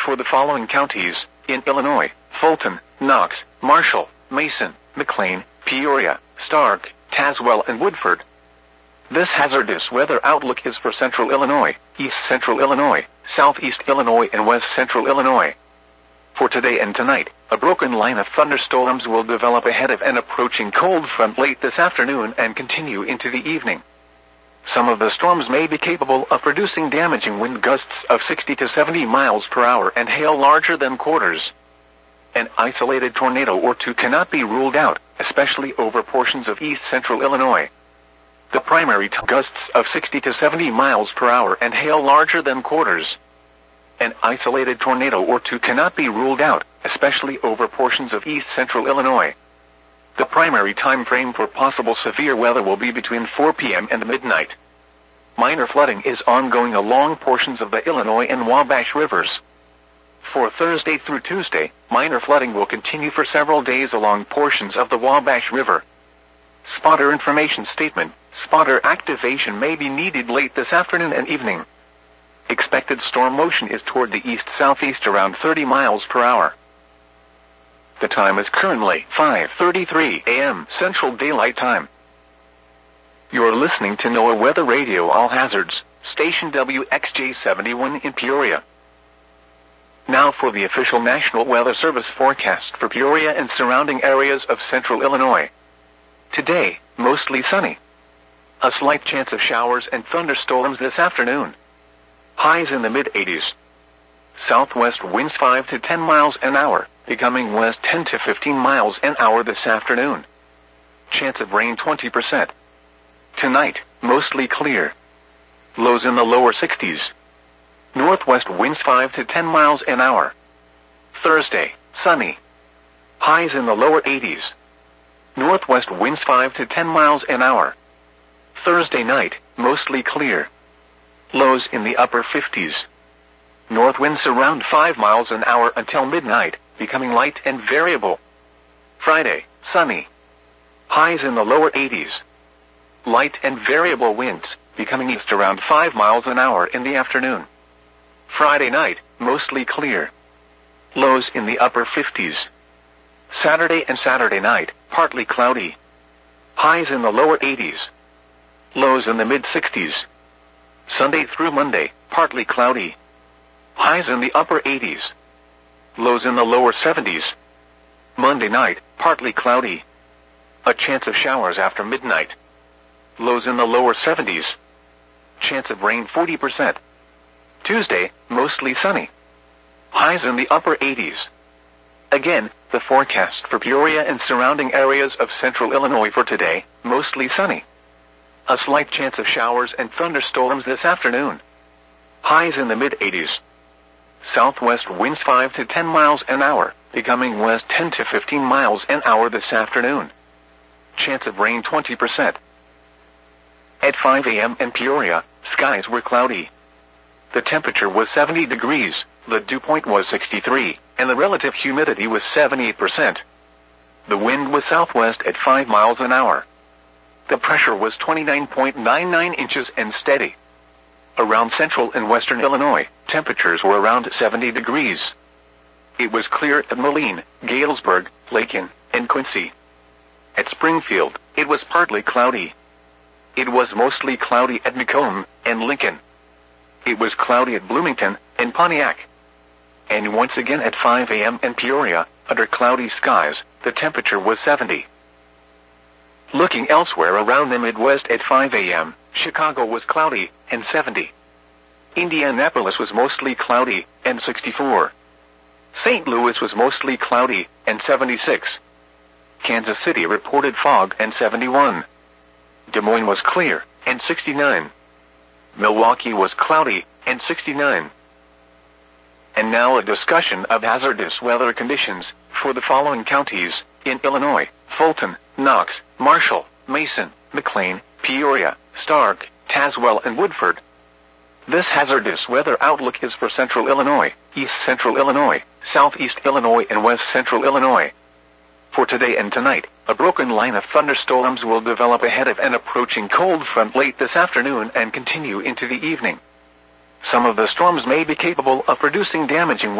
for the following counties in Illinois: Fulton, Knox, Marshall, Mason, McLean, Peoria, Stark, Tazewell, and Woodford. This hazardous weather outlook is for central Illinois, east central Illinois, southeast Illinois, and west central Illinois. For today and tonight, a broken line of thunderstorms will develop ahead of an approaching cold front late this afternoon and continue into the evening. Some of the storms may be capable of producing damaging wind gusts of 60 to 70 miles per hour and hail larger than quarters. An isolated tornado or two cannot be ruled out, especially over portions of east central Illinois. The primary gusts of 60 to 70 miles per hour and hail larger than quarters. An isolated tornado or two cannot be ruled out, especially over portions of east central Illinois. The primary time frame for possible severe weather will be between 4 p.m. and midnight. Minor flooding is ongoing along portions of the Illinois and Wabash rivers. For Thursday through Tuesday, minor flooding will continue for several days along portions of the Wabash River. Spotter information statement: spotter activation may be needed late this afternoon and evening. Expected storm motion is toward the east-southeast around 30 miles per hour. The time is currently 5:33 a.m. Central Daylight Time. You're listening to NOAA Weather Radio All Hazards, station WXJ71 in Peoria. Now for the official National Weather Service forecast for Peoria and surrounding areas of central Illinois. Today, mostly sunny. A slight chance of showers and thunderstorms this afternoon. Highs in the mid-80s. Southwest winds 5 to 10 miles an hour, becoming west 10 to 15 miles an hour this afternoon. Chance of rain 20%. Tonight, mostly clear. Lows in the lower 60s. Northwest winds 5 to 10 miles an hour. Thursday, sunny. Highs in the lower 80s. Northwest winds 5 to 10 miles an hour. Thursday night, mostly clear. Lows in the upper 50s. North winds around 5 miles an hour until midnight, becoming light and variable. Friday, sunny. Highs in the lower 80s. Light and variable winds, becoming east around 5 miles an hour in the afternoon. Friday night, mostly clear. Lows in the upper 50s. Saturday and Saturday night, partly cloudy. Highs in the lower 80s. Lows in the mid-60s. Sunday through Monday, partly cloudy. Highs in the upper 80s. Lows in the lower 70s. Monday night, partly cloudy. A chance of showers after midnight. Lows in the lower 70s. Chance of rain 40%. Tuesday, mostly sunny. Highs in the upper 80s. Again, the forecast for Peoria and surrounding areas of central Illinois for today, mostly sunny. A slight chance of showers and thunderstorms this afternoon. Highs in the mid-80s. Southwest winds 5 to 10 miles an hour, becoming west 10 to 15 miles an hour this afternoon. Chance of rain 20%. At 5 a.m. in Peoria, skies were cloudy. The temperature was 70 degrees, the dew point was 63, and the relative humidity was 78%. The wind was southwest at 5 miles an hour. The pressure was 29.99 inches and steady. Around central and western Illinois, temperatures were around 70 degrees. It was clear at Moline, Galesburg, Lakin, and Quincy. At Springfield, it was partly cloudy. It was mostly cloudy at Macomb and Lincoln. It was cloudy at Bloomington and Pontiac. And once again at 5 a.m. in Peoria, under cloudy skies, the temperature was 70. Looking elsewhere around the Midwest at 5 a.m., Chicago was cloudy and 70. Indianapolis was mostly cloudy and 64. St. Louis was mostly cloudy and 76. Kansas City reported fog and 71. Des Moines was clear and 69. Milwaukee was cloudy and 69. And now a discussion of hazardous weather conditions for the following counties in Illinois: Fulton, Knox, Marshall, Mason, McLean, Peoria, Stark, Tazewell, and Woodford. This hazardous weather outlook is for central Illinois, east central Illinois, southeast Illinois, and west central Illinois. For today and tonight, a broken line of thunderstorms will develop ahead of an approaching cold front late this afternoon and continue into the evening. Some of the storms may be capable of producing damaging